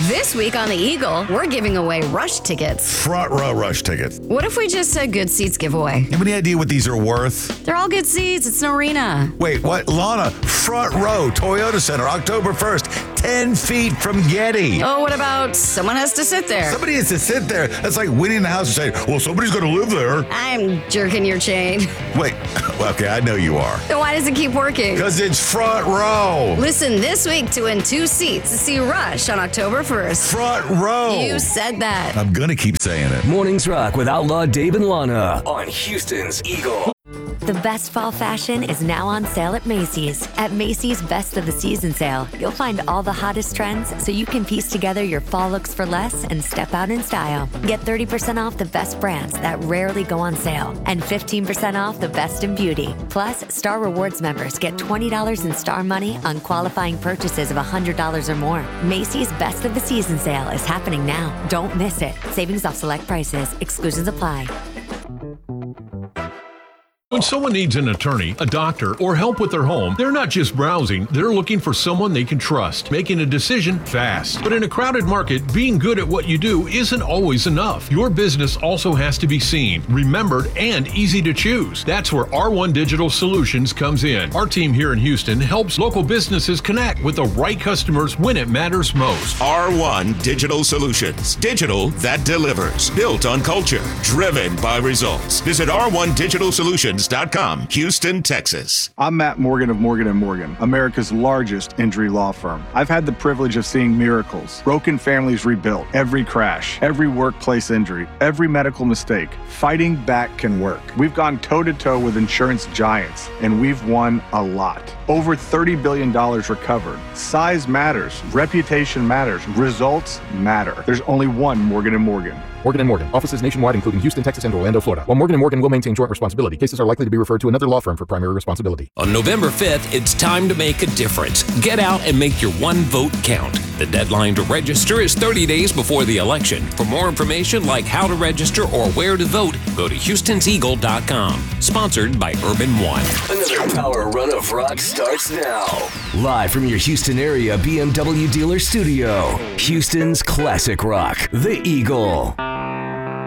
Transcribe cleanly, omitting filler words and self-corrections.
This week on The Eagle, we're giving away Rush tickets. Front row Rush tickets. What if we just said good seats giveaway? You have any idea what these are worth? They're all good seats. It's an arena. Wait, what? Lana, front row, Toyota Center, October 1st, 10 feet from Getty. Oh, what about someone has to sit there? Somebody has to sit there. That's like winning the house and saying, well, somebody's going to live there. I'm jerking your chain. Wait, okay, I know you are. Then why does it keep working? Because it's front row. Listen this week to win 2 seats to see Rush on October 1st. Front row. You said that. I'm going to keep saying it. Mornings Rock with Outlaw Dave and Lana on Houston's Eagle. The best fall fashion is now on sale at Macy's. At Macy's Best of the Season sale, you'll find all the hottest trends so you can piece together your fall looks for less and step out in style. Get 30% off the best brands that rarely go on sale and 15% off the best in beauty. Plus, Star Rewards members get $20 in Star Money on qualifying purchases of $100 or more. Macy's Best of the Season sale is happening now. Don't miss it. Savings off select prices. Exclusions apply. When someone needs an attorney, a doctor, or help with their home, they're not just browsing, they're looking for someone they can trust, making a decision fast. But in a crowded market, being good at what you do isn't always enough. Your business also has to be seen, remembered, and easy to choose. That's where R1 Digital Solutions comes in. Our team here in Houston helps local businesses connect with the right customers when it matters most. R1 Digital Solutions. Digital that delivers. Built on culture. Driven by results. Visit R1DigitalSolutions.com, Houston, Texas. I'm Matt Morgan of Morgan & Morgan, America's largest injury law firm. I've had the privilege of seeing miracles, broken families rebuilt, every crash, every workplace injury, every medical mistake. Fighting back can work. We've gone toe-to-toe with insurance giants, and we've won a lot. Over $30 billion recovered. Size matters. Reputation matters. Results matter. There's only one Morgan & Morgan. Morgan & Morgan. Offices nationwide, including Houston, Texas, and Orlando, Florida. While Morgan & Morgan will maintain joint responsibility, cases are likely to be referred to another law firm for primary responsibility. On November 5th, it's time to make a difference. Get out and make your one vote count. The deadline to register is 30 days before the election. For more information like how to register or where to vote, go to Houston'sEagle.com. Sponsored by Urban One. Another power run of rock starts now. Live from your Houston area BMW dealer studio, Houston's classic rock, The Eagle.